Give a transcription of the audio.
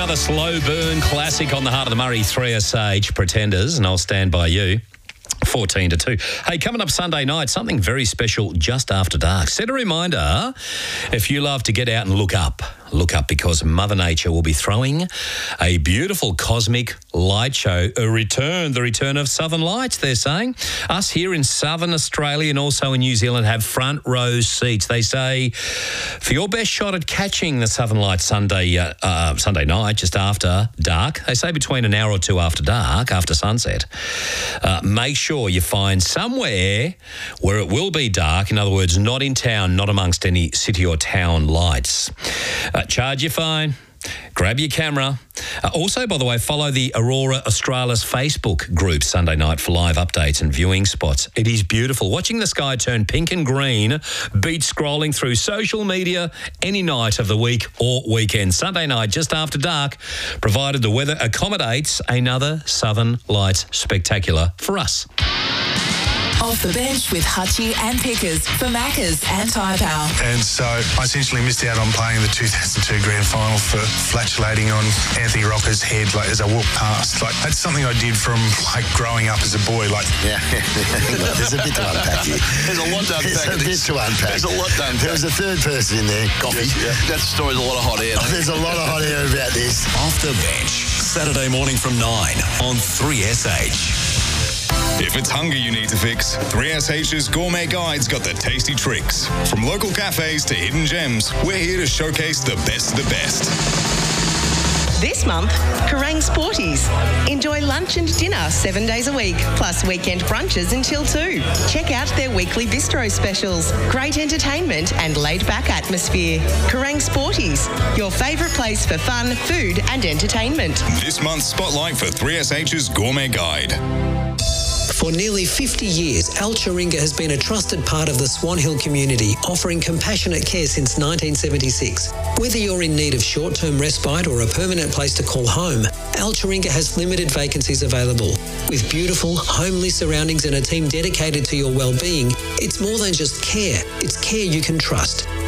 Another slow burn classic on the Heart of the Murray 3SH Pretenders, and I'll stand by you. 14 to 2. Hey, coming up Sunday night, something very special just after dark. Set a reminder if you love to get out and look up. Look up, because Mother Nature will be throwing a beautiful cosmic light show. The return of Southern Lights, they're saying. Us here in Southern Australia and also in New Zealand have front row seats. They say for your best shot at catching the Southern Lights Sunday night, just after dark, they say between an hour or two after dark, after sunset, make sure you find somewhere where it will be dark. In other words, not in town, not amongst any city or town lights. Charge your phone, grab your camera. Also, by the way, follow the Aurora Australis Facebook group Sunday night for live updates and viewing spots. It is beautiful. Watching the sky turn pink and green beats scrolling through social media any night of the week or weekend. Sunday night, just after dark, provided the weather accommodates, another Southern Lights spectacular for us. Off the bench with Hutchie and Pickers for Maccas and Tyre Power. And so I essentially missed out on playing the 2002 grand final for flatulating on Anthony Rocker's head as I walked past. That's something I did from growing up as a boy. Yeah. There's a bit to unpack here. There's a lot to unpack. There's a lot to unpack. There was a third person in there, Coffee. Yeah. That story's a lot of hot air. There's a lot of hot air about this. Off the bench, Saturday morning from 9 on 3SH. If it's hunger you need to fix, 3SH's Gourmet Guide's got the tasty tricks. From local cafes to hidden gems, we're here to showcase the best of the best. This month, Kerrang Sporties. Enjoy lunch and dinner 7 days a week, plus weekend brunches until 2. Check out their weekly bistro specials, great entertainment and laid-back atmosphere. Kerrang Sporties, your favourite place for fun, food and entertainment. This month's spotlight for 3SH's Gourmet Guide. For nearly 50 years, Al Chiringa has been a trusted part of the Swan Hill community, offering compassionate care since 1976. Whether you're in need of short-term respite or a permanent place to call home, Al Chiringa has limited vacancies available. With beautiful, homely surroundings and a team dedicated to your well-being, it's more than just care. It's care you can trust.